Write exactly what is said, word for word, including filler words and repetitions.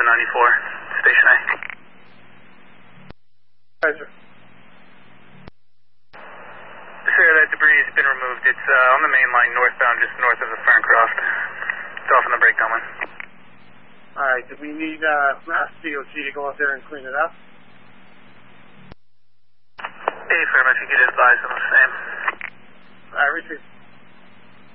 ninety-four, Station A. Roger. Sir, that debris has been removed. It's uh, on the main line northbound, just north of the Ferncroft. It's off in the breakdown line. Alright, do we need uh, Mass D O T to go out there and clean it up? Hey, firm, if you could advise on the same. Alright, Richard.